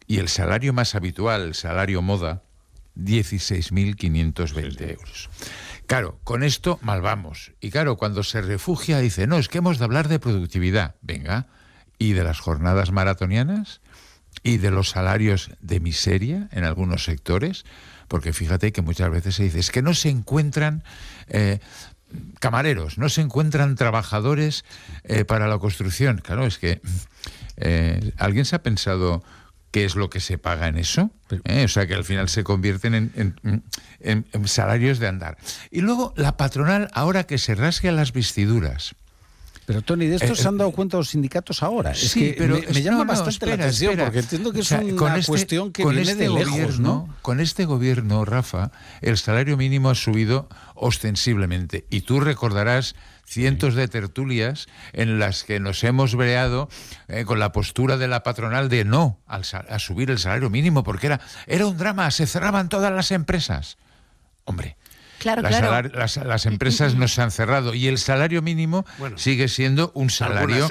Y el salario más habitual, el salario moda, 16.520 euros. Claro, con esto mal vamos. Y claro, cuando se refugia dice, no, es que hemos de hablar de productividad. Venga, ¿y de las jornadas maratonianas? ¿Y de los salarios de miseria en algunos sectores? Porque fíjate que muchas veces se dice, es que no se encuentran camareros, no se encuentran trabajadores para la construcción. Claro, es que ¿alguien se ha pensado qué es lo que se paga en eso? O sea, que al final se convierten en salarios de andar. Y luego la patronal, ahora que se rasga las vestiduras. Pero, Toni, de esto se han dado cuenta los sindicatos ahora. Es sí, que pero me llama bastante la atención, porque entiendo que es una cuestión que viene de lejos, ¿no? Con este gobierno, Rafa, el salario mínimo ha subido ostensiblemente. Y tú recordarás cientos de tertulias en las que nos hemos breado con la postura de la patronal de no a subir el salario mínimo, porque era un drama, se cerraban todas las empresas. Hombre, claro. Las empresas no se han cerrado y el salario mínimo sigue siendo un salario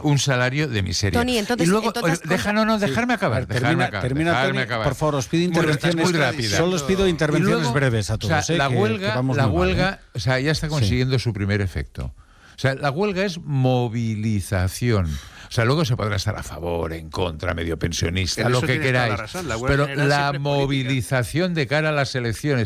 de miseria. Toni, entonces, y luego, dejarme acabar. Termina, Toni, por favor, os pido intervenciones muy rápidas. Solo os pido intervenciones luego, breves a todos. O sea, la huelga, o sea, ya está consiguiendo su primer efecto. O sea, la huelga es movilización. O sea, luego se podrá estar a favor, en contra, medio pensionista, lo que queráis. Pero la movilización de cara a las elecciones.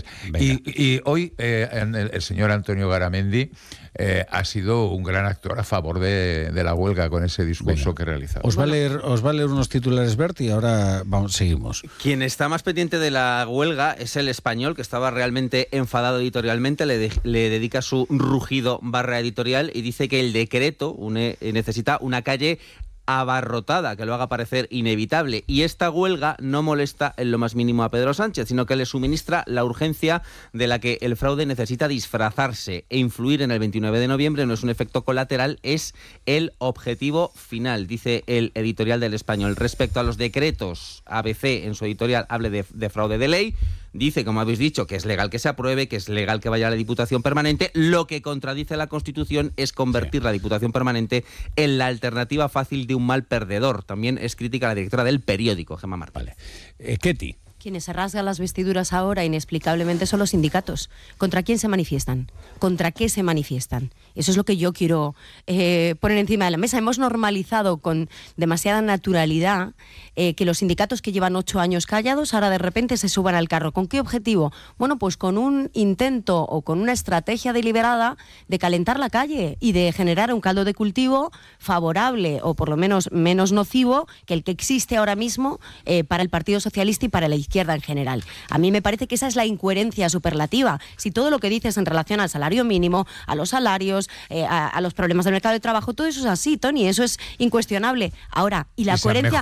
Y hoy el señor Antonio Garamendi ha sido un gran actor a favor de la huelga con ese discurso que realizaba. Os va a leer unos titulares, Bert, y ahora seguimos. Quien está más pendiente de la huelga es El Español, que estaba realmente enfadado editorialmente, le dedica su rugido barra editorial y dice que el decreto necesita una calle abarrotada, que lo haga parecer inevitable. Y esta huelga no molesta en lo más mínimo a Pedro Sánchez, sino que le suministra la urgencia de la que el fraude necesita disfrazarse e influir en el 29 de noviembre. No es un efecto colateral, es el objetivo final, dice el editorial del Español. Respecto a los decretos, ABC en su editorial habla de fraude de ley. Dice, como habéis dicho, que es legal que se apruebe, que es legal que vaya a la Diputación Permanente. Lo que contradice la Constitución es convertir la Diputación Permanente en la alternativa fácil de un mal perdedor. También es crítica la directora del periódico, Gemma Martín. Vale. Ketty. Quienes se rasgan las vestiduras ahora inexplicablemente son los sindicatos. ¿Contra quién se manifiestan? ¿Contra qué se manifiestan? Eso es lo que yo quiero poner encima de la mesa. Hemos normalizado con demasiada naturalidad que los sindicatos que llevan 8 años callados ahora de repente se suban al carro. ¿Con qué objetivo? Bueno, pues con un intento o con una estrategia deliberada de calentar la calle y de generar un caldo de cultivo favorable o por lo menos menos nocivo que el que existe ahora mismo para el Partido Socialista y para la izquierda en general. A mí me parece que esa es la incoherencia superlativa. Si todo lo que dices en relación al salario mínimo, a los salarios, a los problemas del mercado de trabajo, todo eso es así, Toni, eso es incuestionable. Ahora, y la coherencia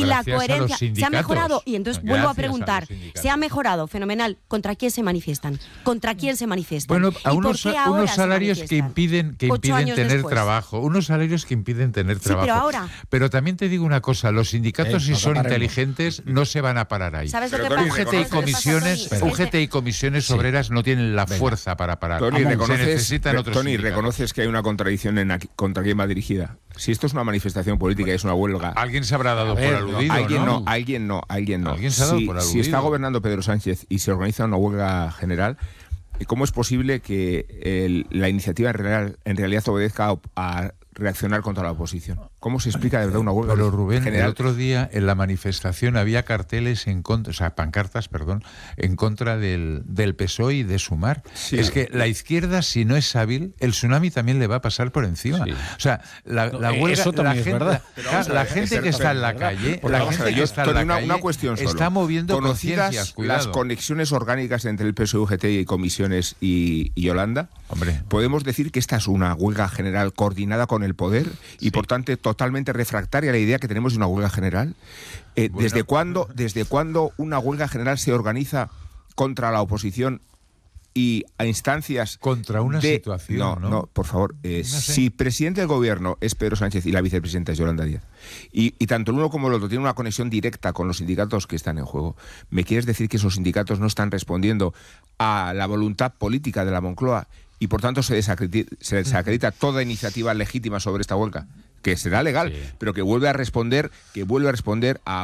se ha mejorado, y entonces vuelvo a preguntar, ¿se ha mejorado? Fenomenal. ¿Contra quién se manifiestan? ¿Contra quién se manifiestan? Bueno, a unos salarios que impiden tener trabajo, unos salarios que impiden tener trabajo. Pero también te digo una cosa, los sindicatos si son inteligentes no se van a parar ahí. ¿Sabes lo que UGT y comisiones obreras no tienen la fuerza para parar. Toni, reconoces que hay una contradicción contra quién va dirigida. Si esto es una manifestación política y es una huelga... Alguien se habrá dado por aludido, Alguien no. Alguien se ha dado por aludido. Si está gobernando Pedro Sánchez y se organiza una huelga general, ¿cómo es posible que la iniciativa en realidad obedezca a reaccionar contra la oposición? ¿Cómo se explica de verdad una huelga Pero Rubén, general? El otro día en la manifestación había pancartas, en contra del PSOE y de Sumar. Sí. Es que la izquierda, si no es hábil, el tsunami también le va a pasar por encima. Sí. O sea, la huelga, la gente que está en la calle, una cuestión solo. Está moviendo conciencias. Las conexiones orgánicas entre el PSOE, UGT y comisiones y Yolanda, hombre, podemos decir que esta es una huelga general coordinada con el poder y por tanto totalmente refractaria a la idea que tenemos de una huelga general. ¿Desde cuándo una huelga general se organiza contra la oposición y a instancias contra una situación? No, por favor. Si presidente del gobierno es Pedro Sánchez y la vicepresidenta es Yolanda Díaz, y tanto el uno como el otro tienen una conexión directa con los sindicatos que están en juego, ¿me quieres decir que esos sindicatos no están respondiendo a la voluntad política de la Moncloa y por tanto se desacredita toda iniciativa legítima sobre esta huelga? Que será legal, pero que vuelve a responder a